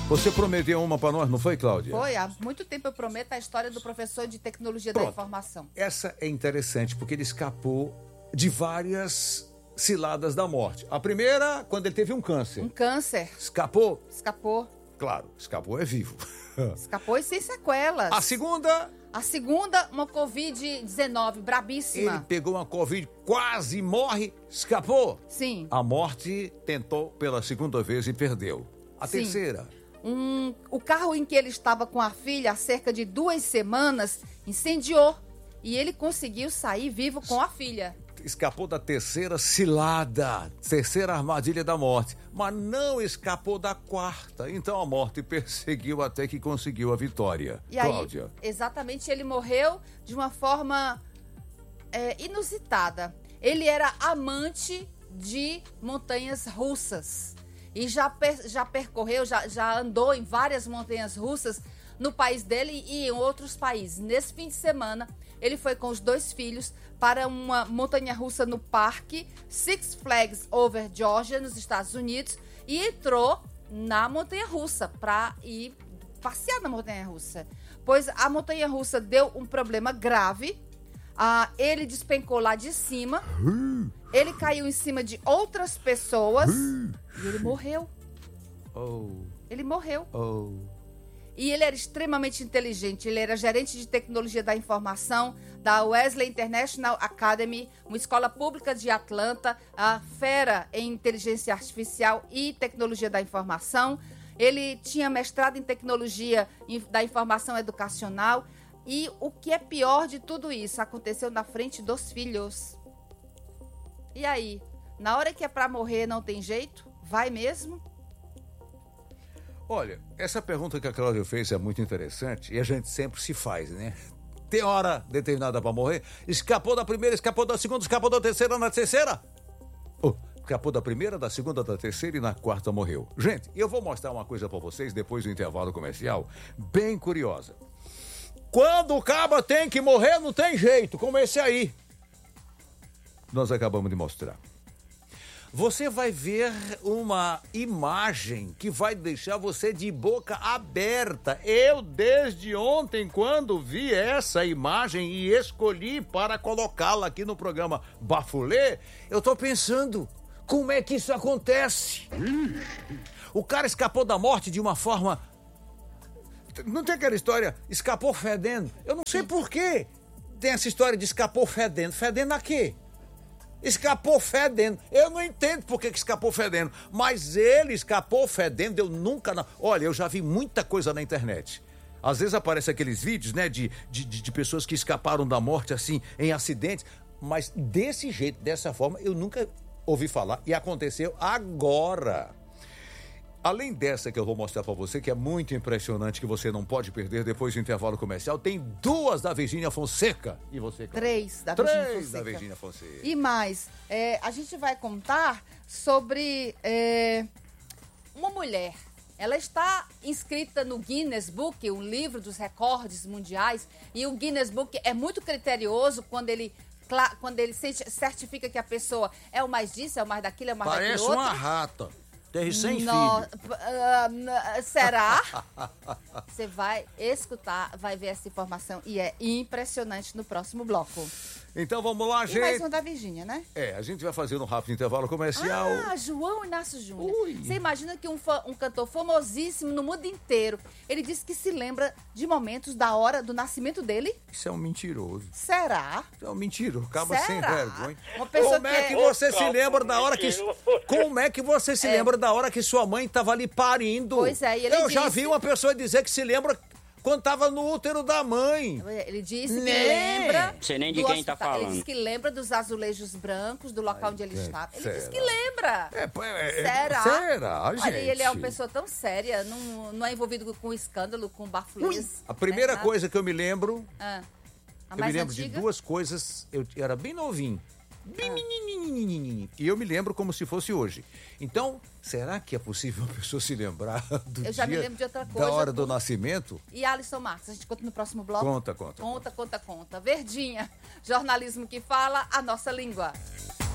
Você prometeu uma para nós, não foi, Cláudia? Foi, há muito tempo eu prometo a história do professor de tecnologia da informação. Essa é interessante, porque ele escapou de várias ciladas da morte. A primeira, quando ele teve um câncer. Um câncer. Escapou? Escapou. Claro, escapou é vivo. Escapou e sem sequelas. A segunda... A segunda, uma Covid-19 brabíssima. Ele pegou uma Covid, quase morre, escapou. Sim. A morte tentou pela segunda vez e perdeu. A Sim. terceira... O carro em que ele estava com a filha há cerca de 2 semanas incendiou e ele conseguiu sair vivo com a filha. Escapou da terceira cilada, terceira armadilha da morte, mas não escapou da quarta. Então a morte perseguiu até que conseguiu a vitória. E aí, Cláudia. exatamente, ele morreu de uma forma inusitada. Ele era amante de montanhas russas. E já percorreu, já andou em várias montanhas russas no país dele e em outros países. Nesse fim de semana, ele foi com os 2 filhos para uma montanha russa no parque Six Flags Over Georgia, nos Estados Unidos, e entrou na montanha russa para ir passear na montanha russa. Pois a montanha russa deu um problema grave. Ele despencou lá de cima, ele caiu em cima de outras pessoas e ele morreu. Ele morreu. E ele era extremamente inteligente, ele era gerente de tecnologia da informação da Wesley International Academy, uma escola pública de Atlanta, a fera em inteligência artificial e tecnologia da informação. Ele tinha mestrado em tecnologia da informação educacional. E o que é pior de tudo isso, aconteceu na frente dos filhos. E aí, na hora que é pra morrer não tem jeito? Vai mesmo? Olha, essa pergunta que a Cláudia fez é muito interessante e a gente sempre se faz, né? Tem hora determinada para morrer, escapou da primeira, escapou da segunda, escapou da terceira, na terceira. Escapou da primeira, da segunda, da terceira e na quarta morreu. Gente, eu vou mostrar uma coisa para vocês depois do intervalo comercial, bem curiosa. Quando o caba tem que morrer, não tem jeito, como esse aí. Nós acabamos de mostrar. Você vai ver uma imagem que vai deixar você de boca aberta. Eu, desde ontem, quando vi essa imagem e escolhi para colocá-la aqui no programa Bafulê, eu tô pensando, como é que isso acontece? O cara escapou da morte de uma forma... Não tem aquela história, escapou fedendo? Eu não sei por quê. Tem essa história de escapou fedendo. Fedendo a quê? Escapou fedendo. Eu não entendo por que escapou fedendo. Mas ele escapou fedendo, eu nunca... Não. Olha, eu já vi muita coisa na internet. Às vezes aparecem aqueles vídeos, né, de pessoas que escaparam da morte, assim, em acidentes. Mas desse jeito, dessa forma, eu nunca ouvi falar. E aconteceu agora. Além dessa que eu vou mostrar para você, que é muito impressionante, que você não pode perder depois do intervalo comercial, tem 2 da Virgínia Fonseca. E você? 3 da Virgínia Fonseca. E mais, a gente vai contar sobre uma mulher. Ela está inscrita no Guinness Book, o livro dos recordes mundiais, e o Guinness Book é muito criterioso quando ele certifica que a pessoa é o mais disso, é o mais daquilo, é o mais daquilo outro. Parece uma rata. Teve 100 filhos. Será? Você vai escutar, vai ver essa informação e é impressionante no próximo bloco. Então vamos lá, gente. E mais uma da Virgínia, né? A gente vai fazer um rápido intervalo comercial. João Inácio Júnior. Você imagina que um cantor famosíssimo no mundo inteiro, ele disse que se lembra de momentos da hora do nascimento dele? Isso é um mentiroso. Será? Isso é um mentiroso. Acaba sem vergonha. Como é que você se lembra da hora que... Como é que você se lembra da hora que sua mãe estava ali parindo? Pois é, e ele Eu já vi uma pessoa dizer que se lembra... quando estava no útero da mãe. Ele disse que lembra... Não sei nem de quem tá falando. Ele disse que lembra dos azulejos brancos, do local onde ele estava. Ele disse que lembra. Será? Será, gente? Olha, ele é uma pessoa tão séria, não é envolvido com escândalo, com bafulês. A primeira coisa que eu me lembro... Eu me lembro de 2 coisas. Eu era bem novinho. E eu me lembro como se fosse hoje. Então, será que é possível uma pessoa se lembrar do Eu já dia me lembro de outra coisa. Da hora do nascimento? E Alisson Marques, a gente conta no próximo bloco? Conta. Conta. Verdinha, jornalismo que fala a nossa língua.